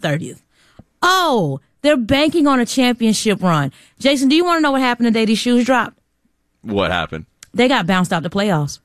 30th. Oh, they're banking on a championship run. Jason, do you want to know what happened the day these shoes dropped? What happened? They got bounced out the playoffs.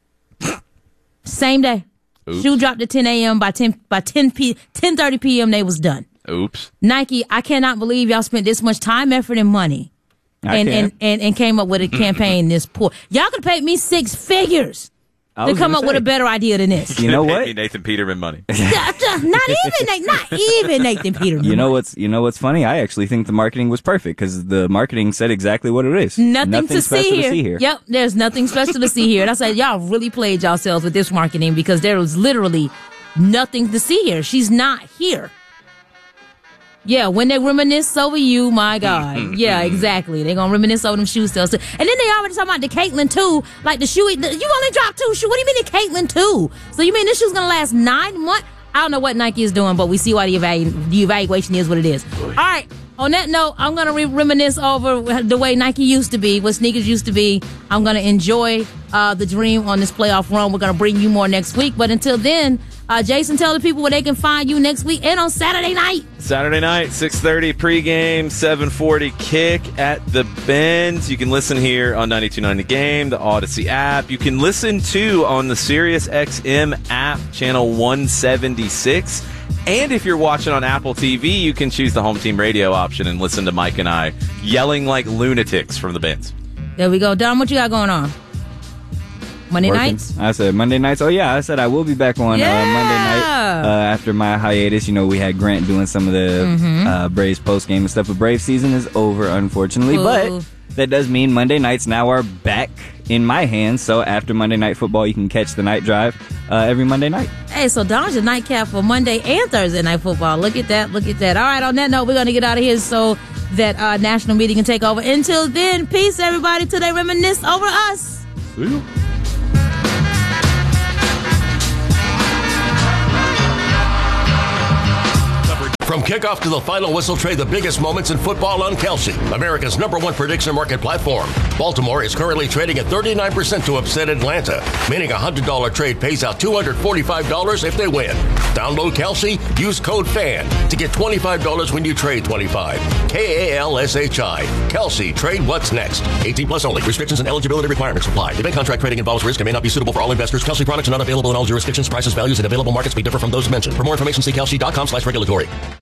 Same day. Oops. Shoe dropped at 10 a.m. By 10:30 p.m. they was done. Oops. Nike, I cannot believe y'all spent this much time, effort, and money and came up with a campaign this poor. Y'all could pay me 6 figures to come up with a better idea than this. You know what? Pay me Nathan Peterman money. Not even Nathan Peterman. You know what's funny? I actually think the marketing was perfect because the marketing said exactly what it is. Nothing to see here. Yep, there's nothing special to see here. And I said, y'all really played yourselves with this marketing because there was literally nothing to see here. She's not here. Yeah, when they reminisce over you, my God. Yeah, exactly. They're going to reminisce over them shoe sales. And then they already talking about the Caitlyn 2. Like the shoe, you only dropped 2 shoes. What do you mean the Caitlyn 2? So you mean this shoe's going to last 9 months? I don't know what Nike is doing, but we see why the evaluation is what it is. All right. On that note, I'm going to reminisce over the way Nike used to be, what sneakers used to be. I'm going to enjoy the dream on this playoff run. We're going to bring you more next week. But until then, Jason, tell the people where they can find you next week and on Saturday night. Saturday night, 6:30 pregame, 7:40 kick at the Bend. You can listen here on 92.9 The Game, the Odyssey app. You can listen, too, on the SiriusXM app, channel 176. And if you're watching on Apple TV, you can choose the Home Team Radio option and listen to Mike and I yelling like lunatics from the Bends. There we go. Don, what you got going on? Monday Working. nights? I said Monday nights. Oh, yeah. I said I will be back on Monday night after my hiatus. You know, we had Grant doing some of the Braves postgame and stuff. But Braves season is over, unfortunately. Ooh. But that does mean Monday nights now are back in my hands. So after Monday Night Football, you can catch the night drive every Monday night. Hey, so Don's your nightcap for Monday and Thursday Night Football. Look at that. Look at that. All right, on that note, we're going to get out of here so that national media can take over. Until then, peace, everybody, till they reminisce over us. See you. From kickoff to the final whistle, trade the biggest moments in football on Kalshi, America's #1 prediction market platform. Baltimore is currently trading at 39% to upset Atlanta, meaning a $100 trade pays out $245 if they win. Download Kalshi, use code FAN to get $25 when you trade $25. KALSHI. Kalshi, trade what's next. 18 plus only. Restrictions and eligibility requirements apply. Event contract trading involves risk and may not be suitable for all investors. Kalshi products are not available in all jurisdictions. Prices, values, and available markets may differ from those mentioned. For more information, see kalshi.com/regulatory.